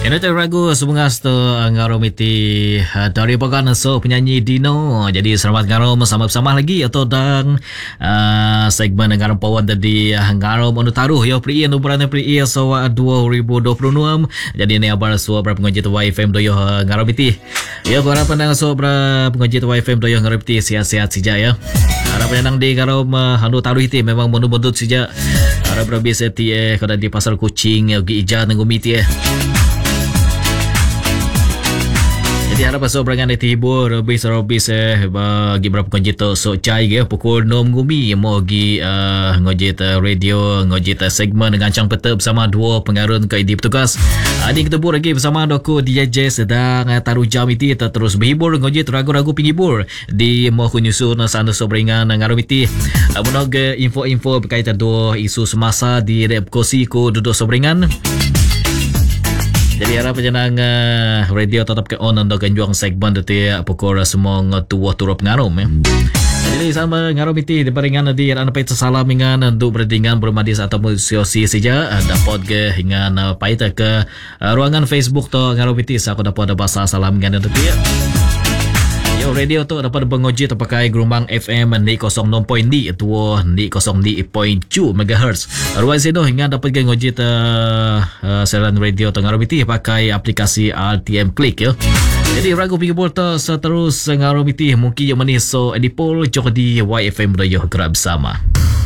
Ini ragu sebengas tu ngaromiti dari bagan so penyanyi Dino. Jadi selamat ngarom bersama-sama lagi atau dang segmen ngarom pawan tadi ngarom anu taruh yo pri anu berani pri so 2026. Jadi ini abar so berapa pengaji tu YFM doyo ngaromiti. Ya gua harapan so berapa pengaji tu YFM doyo ngaromiti sehat-sehat saja ya. Harapan nang di ngarom anu taruh itu memang bendut-bendut saja. Harap rabi seti kalau di pasar kucing gi ija nang gumiti Jadi harap pasal berangan itu hibur Robis bagi berapa konjit so cai ke pukul 6 gumi mau gi ngojit radio ngojit segmen dengan cang peta bersama dua pengarun ke ID petugas. Adik kita bur lagi bersama doku DJ sedang taruh jam itu terus berhibur ngojit ragu-ragu penghibur di mau nyusun sana so berangan ngaromiti. Menog info-info berkaitan dua isu semasa di rep kosi ko duduk so berangan. Jadi harap jenang radio tetap ke on untuk kenjuang segmen detik pukul semua tua turut ngarom ya. Jadi sama ngarom itu diberingan di anak pait salam dengan untuk berdingan bermadis atau musiosi saja dapat ke hingga pait ke ruangan Facebook tu ngarom itu aku dapat ada bahasa salam dengan detik. Yo radio tu dapat penguji terpakai gelombang FM di 06.2 di 0.2 MHz. Ruang sino hingga dapat penguji siaran radio tu ngaromiti pakai aplikasi RTM Click ya. Jadi ragu pikir tu seterus ngaromiti mungkin yang manis so edipol jok di YFM radio kerap bersama.